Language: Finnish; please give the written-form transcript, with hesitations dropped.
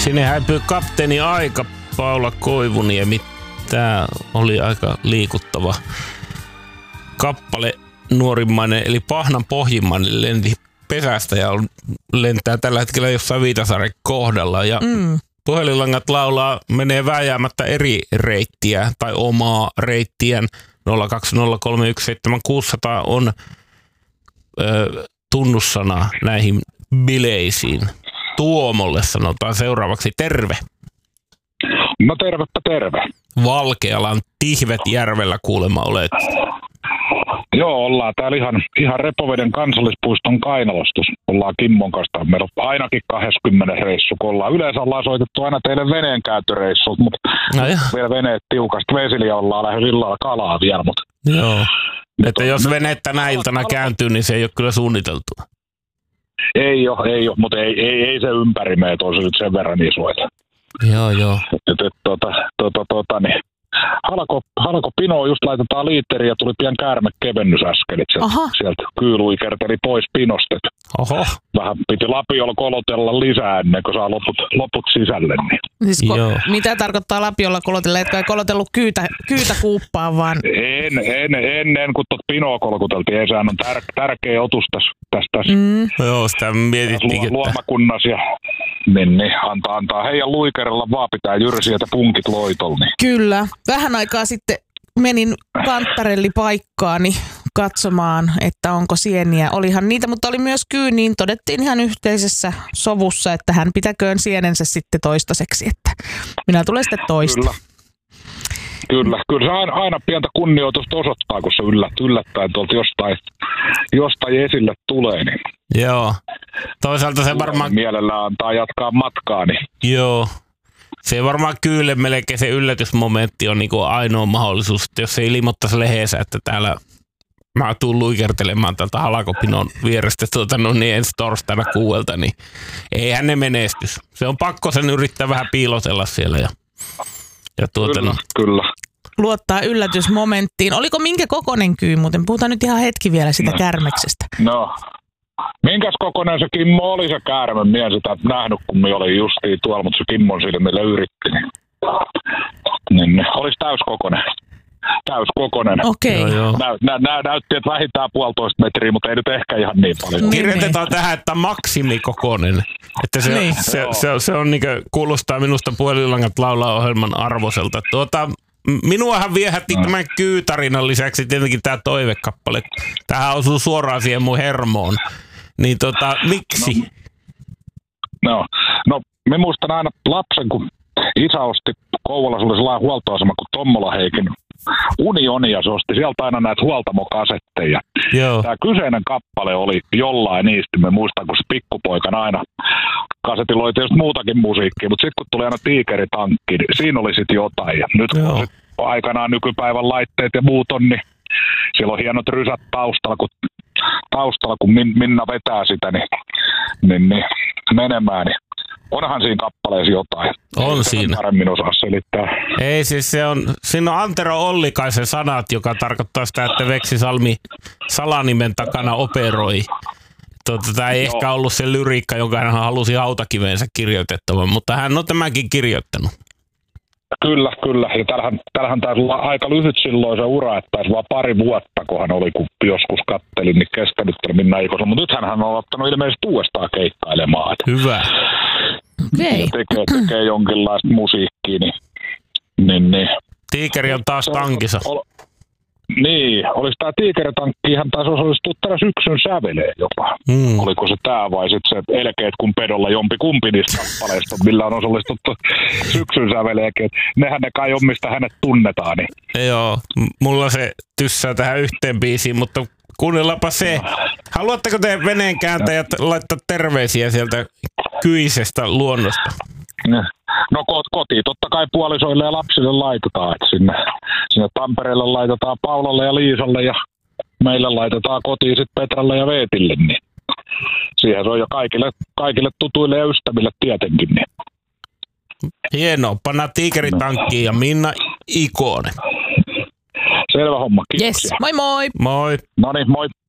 Sinne häipyy kapteeni Aika Paula Koivuniemi. Tää oli aika liikuttava kappale nuorimmainen, eli Pahnan pohjimmainen lensi pesästä ja lentää tällä hetkellä jossain Viitasaaren kohdalla. Ja puhelinlangat laulaa, menee vääjäämättä eri reittiä tai omaa reittiään. 020317600 on tunnussana näihin bileisiin. Tuomolle sanotaan seuraavaksi terve. No tervepä terve. Valkealan Tihvetjärvellä kuulemma olet. Joo, ollaan täällä ihan Repoveden kansallispuiston kainalostus. Ollaan Kimmon kanssa. Meillä on ainakin 20 reissu, kun yleensä ollaan soitettu aina teille veneenkäyttöreissut, mutta vielä veneet tiukasti vesillä ja ollaan lähes illalla kalaa vielä. Mutta joo. Että jos vene tänä iltana kääntyy, niin se ei ole kyllä suunniteltu. Ei ole, mutta ei se ympäri meitä ole se nyt sen verran isoita. Joo. Niin. Halko Pinoa just laitetaan liitteriin ja tuli pian käärmekevennys äsken. Sieltä kyyluikerteli pois Pinosta. Oho. Vähän piti lapiolla kolotella lisää ennen kuin saa loput sisälle. Niin. Siis mitä tarkoittaa lapiolla kolotella? Etkö ei kolotellut kyytä kuuppaan vaan? Ennen kuin Pinoa kolkuteltiin. Ei, sehän on tärkeä otus tässä. Joo, sitä mietittiin. Luomakunnassa ja niin, antaa heidän luikerella vaan pitää jyrsiä ja punkit loitolla. Niin. Kyllä. Vähän aikaa sitten menin kanttarellipaikkaani katsomaan, että onko sieniä. Olihan niitä, mutta oli myös niin todettiin ihan yhteisessä sovussa, että hän pitäköön sienensä sitten toistaiseksi, että minä tulen sitten toista. Kyllä se aina pientä kunnioitusta osoittaa, kun se yllättäen tuolta jostain esille tulee. Niin. Joo. Toisaalta se varmaan mielellään antaa jatkaa matkaa. Niin. Joo. Se varmaan kyllä melkein se yllätysmomentti on niinku ainoa mahdollisuus, että jos se ilmoittaisi lehdessä, että täällä mä tuun luikertelemaan tältä Halakopinon vierestä niin ensi torstaina 6, niin eihän ne menestys. Se on pakko sen yrittää vähän piilotella siellä. Kyllä. Luottaa yllätysmomenttiin. Oliko minkä kokoinen kyy muuten? Puhutaan nyt ihan hetki vielä sitä kärmeksestä. No, minkäs kokoinen se Kimmo oli se käärme? Mie sitä nähnyt, kun minä olin justiin tuolla, mutta se Kimmon silmillä yritti. Niin olisi täyskokoinen. Okei. Näytti, että vähintään 1,5 metriä, mutta ei nyt ehkä ihan niin paljon. Kirjoitetaan tähän, että maksimikokoinen. Että se on niinku, kuulostaa minusta puhelinlangat laulaa ohjelman arvoiselta. Minuahan viehätti tämän kyytarinan lisäksi tietenkin tämä toivekappale. Tähän osuu suoraan siihen mun hermoon. Niin miksi? No, me muistan aina lapsen, kun isä osti Kouvolassa oli sellainen huoltoasema kuin Tommola Heikin Unionia, se osti sieltä aina näitä huoltamokasetteja. Tämä kyseinen kappale oli jollain niistä, me muistan, kun se pikkupoikana aina kasetilla oli tietysti muutakin musiikkia, mutta sitten kun tuli aina Tiikeritankki, niin siinä oli sitten jotain. Ja nyt kun aikanaan nykypäivän laitteet ja muut on, niin siellä on hienot rysät taustalla, kun Minna vetää sitä, niin menemään, niin onhan siinä kappaleessa jotain. On siinä. Paremmin osaa selittää. Ei siis siinä on Antero Ollikaisen sanat, joka tarkoittaa sitä, että Veksi Salmi salanimen takana operoi. Tämä ei ehkä ollut se lyriikka, jonka hän halusi hautakiveensä kirjoitettavan, mutta hän on tämänkin kirjoittanut. Kyllä. Ja tällähän taisi olla aika lyhyt silloin se ura, että taisi vaan 2 vuotta, kun hän oli, kun joskus kattelin, niin kestänyt Minna Ikosen. Mutta nythän hän on ottanut ilmeisesti uudestaan keikkailemaan. Hyvä. Okay. Tekee jonkinlaista musiikkia. Niin. Tiikeri on taas tankissa. Niin, olisi tämä Tiikeritankki, ihan taisi osallistua tänä syksyn säveleen jopa. Oliko se tämä vai sitten se Elkeet kun pedolla jompikumpi niistä kappaleista, millä on osallistuttu syksyn säveleekin. Nehän ne kai on, mistä hänet tunnetaan. Niin. Joo, mulla se tyssää tähän yhteen biisiin, mutta kuunnellaanpa se. Haluatteko te veneenkääntäjät laittaa terveisiä sieltä kyisestä luonnosta? No kotiin totta kai puolisoille ja lapsille laitetaan, että sinne Tampereelle laitetaan Paulalle ja Liisalle ja meille laitetaan kotiin sitten Petralle ja Veetille, niin siihen se on jo kaikille tutuille ja ystäville tietenkin. Niin. Hienoa, pannaan Tiikeritankkiin ja Minna Ikonen. Selvä homma, kiitoksia. Yes, moi moi! Moi! Noniin, moi!